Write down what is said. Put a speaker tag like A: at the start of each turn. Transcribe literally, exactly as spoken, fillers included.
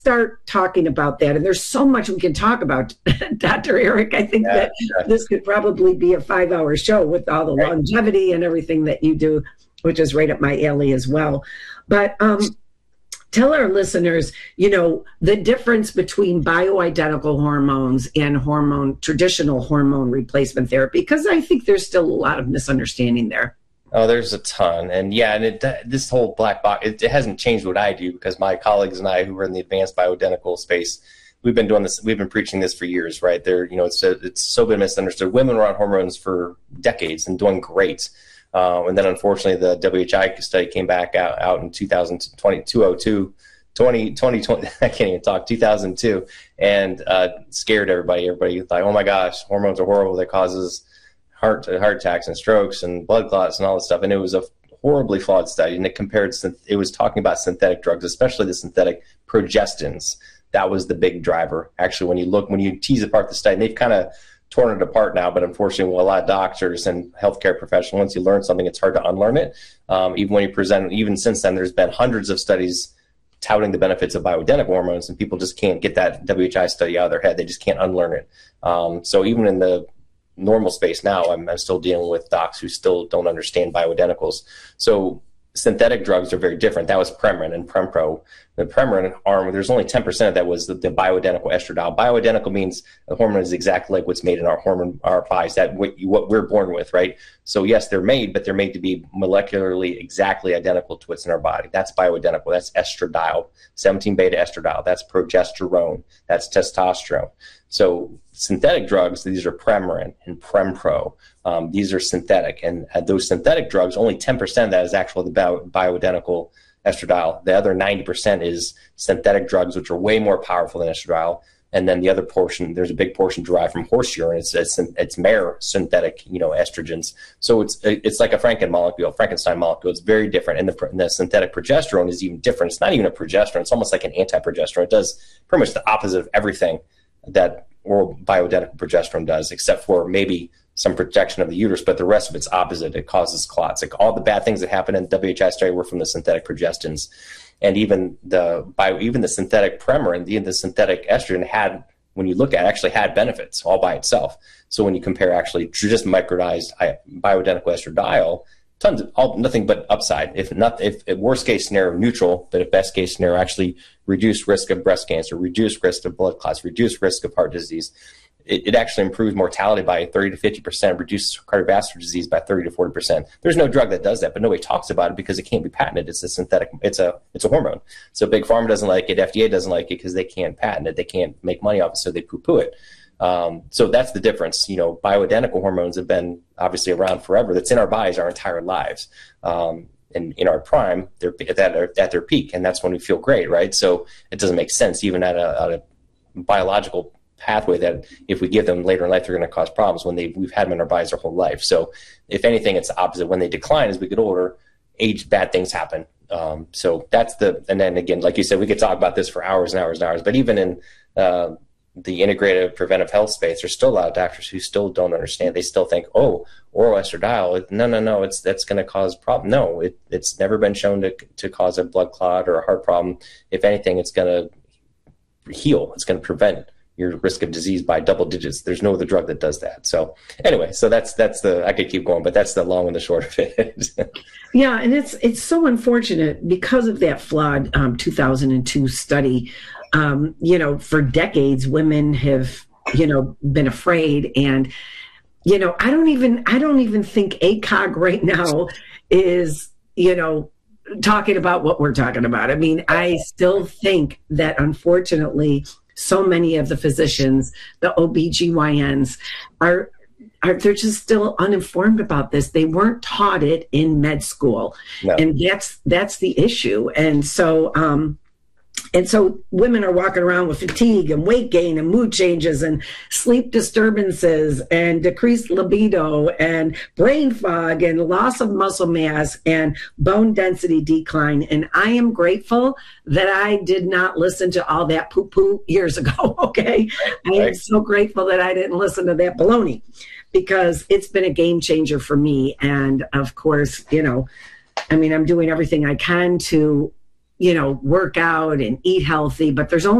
A: start talking about that. And there's so much we can talk about, Doctor Eric. I think yeah, that yeah. this could probably be a five hour show with all the right. longevity and everything that you do, which is right up my alley as well. But um, tell our listeners, you know, the difference between bioidentical hormones and hormone, traditional hormone replacement therapy, because I think there's still a lot of misunderstanding there.
B: Oh, there's a ton. And yeah, and it, this whole black box, it, it hasn't changed what I do, because my colleagues and I who are in the advanced bioidentical space, we've been doing this, we've been preaching this for years, right? There, you know, it's a, it's so been misunderstood. Women were on hormones for decades and doing great. Um, and then unfortunately the W H I study came back out, out in two thousand twenty, two thousand two, twenty, twenty twenty, I can't even talk, two thousand two, and uh, scared everybody. Everybody like, oh my gosh, hormones are horrible. That causes heart heart attacks and strokes and blood clots and all this stuff. And it was a horribly flawed study, and it compared, it was talking about synthetic drugs, especially the synthetic progestins. That was the big driver. Actually, when you look, when you tease apart the study, and they've kind of torn it apart now, but unfortunately, well, a lot of doctors and healthcare professionals, once you learn something, it's hard to unlearn it. Um, even when you present, even since then, there's been hundreds of studies touting the benefits of bioidentical hormones, and people just can't get that W H I study out of their head. They just can't unlearn it. Um, so even in the normal space now, I'm, I'm still dealing with docs who still don't understand bioidenticals. So synthetic drugs are very different. That was Premarin and Prempro. The Premarin arm, there's only ten percent of that was the, the bioidentical estradiol. Bioidentical means the hormone is exactly like what's made in our hormone, our bodies, that what, you, what we're born with, right? So yes, they're made, but they're made to be molecularly exactly identical to what's in our body. That's bioidentical. That's estradiol, seventeen beta estradiol. That's progesterone. That's testosterone. So synthetic drugs, these are Premarin and Prempro. Um, these are synthetic, and uh, those synthetic drugs, only ten percent of that is actual the bio, bioidentical estradiol. The other ninety percent is synthetic drugs, which are way more powerful than estradiol. And then the other portion, there's a big portion derived from horse urine. It's it's, it's mare synthetic, you know, estrogens. So it's it's like a Franken molecule, Frankenstein molecule. It's very different. And the, the synthetic progesterone is even different. It's not even a progesterone. It's almost like an anti-progesterone. It does pretty much the opposite of everything that oral bioidentical progesterone does, except for maybe some protection of the uterus, but the rest of it's opposite. It causes clots. Like all the bad things that happen in the W H I study were from the synthetic progestins. And even the bio, even the synthetic Premarin, the, the synthetic estrogen had, when you look at it, actually had benefits all by itself. So when you compare actually just micronized bioidentical estradiol, tons of all, nothing but upside. If not, if, if worst case scenario neutral, but if best case scenario actually reduced risk of breast cancer, reduced risk of blood clots, reduced risk of heart disease. It, it actually improves mortality by thirty to fifty percent, reduces cardiovascular disease by thirty to forty percent. There's no drug that does that, but nobody talks about it because it can't be patented. It's a synthetic, it's a, it's a hormone. So Big Pharma doesn't like it. F D A doesn't like it because they can't patent it. They can't make money off it, so they poo-poo it. Um, so that's the difference. You know, bioidentical hormones have been obviously around forever. That's in our bodies our entire lives. Um, and in our prime, they're at, their, at their peak, and that's when we feel great, right? So it doesn't make sense, even at a, at a biological pathway, that if we give them later in life, they're going to cause problems when they we've had them in our bodies our whole life. So if anything, it's the opposite. When they decline as we get older, age, bad things happen. Um, so that's the, and then again, like you said, we could talk about this for hours and hours and hours, but even in uh, the integrative preventive health space, there's still a lot of doctors who still don't understand. They still think, oh, oral estradiol, no, no, no, it's that's going to cause problem. No, it, it's never been shown to, to cause a blood clot or a heart problem. If anything, it's going to heal. It's going to prevent your risk of disease by double digits. There's no other drug that does that. So anyway, so that's that's the, I could keep going, but that's the long and the short of it.
A: Yeah, and it's it's so unfortunate because of that flawed um, two thousand two study. Um, you know, for decades, women have, you know, been afraid. And, you know, I don't even, I don't even think A C O G right now is, you know, talking about what we're talking about. I mean, I still think that unfortunately, so many of the physicians, the O B G Y Ns are, are they're just still uninformed about this. They weren't taught it in med school. No. And that's, that's the issue. And so, um, And so women are walking around with fatigue and weight gain and mood changes and sleep disturbances and decreased libido and brain fog and loss of muscle mass and bone density decline. And I am grateful that I did not listen to all that poo-poo years ago, okay? I am so grateful that I didn't listen to that baloney, because it's been a game changer for me. And of course, you know, I mean, I'm doing everything I can to you know, work out and eat healthy, but there's only